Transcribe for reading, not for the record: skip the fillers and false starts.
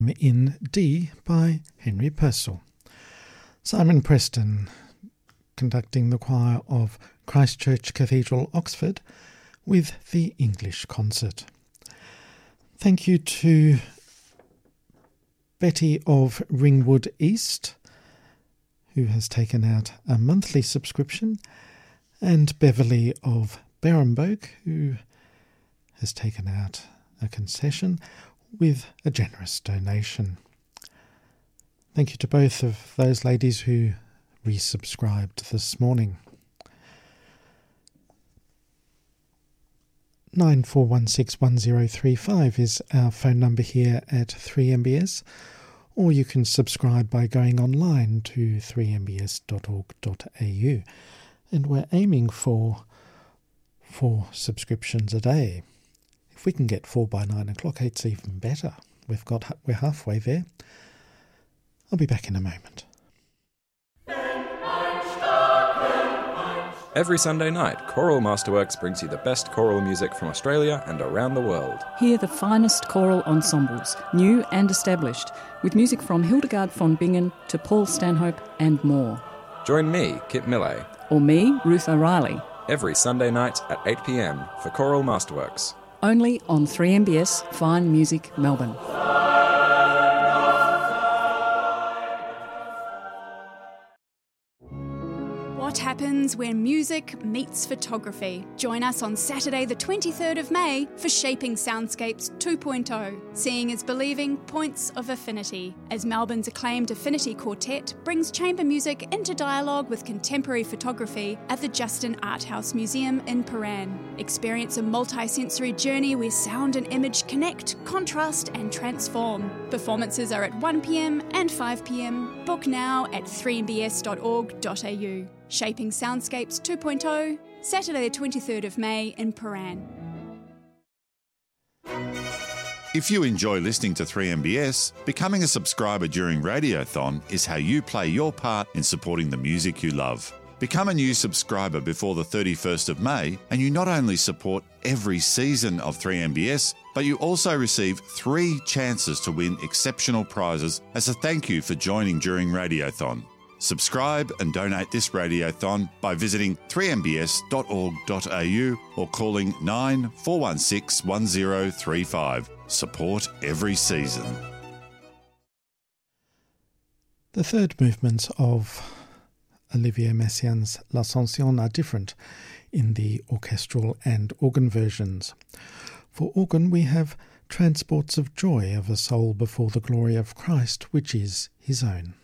in D by Henry Purcell. Simon Preston conducting the choir of Christ Church Cathedral, Oxford, with the English concert. Thank you to Betty of Ringwood East, who has taken out a monthly subscription, and Beverly of Berrenburg, who has taken out a concession with a generous donation. Thank you to both of those ladies who resubscribed this morning. 94161035 is our phone number here at 3MBS, or you can subscribe by going online to 3mbs.org.au, and we're aiming for 4 subscriptions a day. If we can get 4 by 9 o'clock, it's even better. We're halfway there. I'll be back in a moment. Every Sunday night, Choral Masterworks brings you the best choral music from Australia and around the world. Hear the finest choral ensembles, new and established, with music from Hildegard von Bingen to Paul Stanhope and more. Join me, Kit Millay, Or me, Ruth O'Reilly, every Sunday night at 8 p.m. for Choral Masterworks. only on 3MBS Fine Music Melbourne. What happens when music meets photography? Join us on Saturday the 23rd of May for Shaping Soundscapes 2.0, Seeing is Believing Points of Affinity, as Melbourne's acclaimed Affinity Quartet brings chamber music into dialogue with contemporary photography at the Justin Art House Museum in Paran. Experience a multi-sensory journey where sound and image connect, contrast and transform. Performances are at 1pm and 5pm. Book now at 3mbs.org.au. Shaping Soundscapes 2.0, Saturday the 23rd of May in Paran. If you enjoy listening to 3MBS, becoming a subscriber during Radiothon is how you play your part in supporting the music you love. Become a new subscriber before the 31st of May and you not only support every season of 3MBS, but you also receive 3 chances to win exceptional prizes as a thank you for joining during Radiothon. Subscribe and donate this Radiothon by visiting 3mbs.org.au or calling 9416 1035. Support every season. The third movement of Olivier Messiaen's L'Ascension are different in the orchestral and organ versions. For organ we have Transports of Joy of a Soul Before the Glory of Christ, which is his own.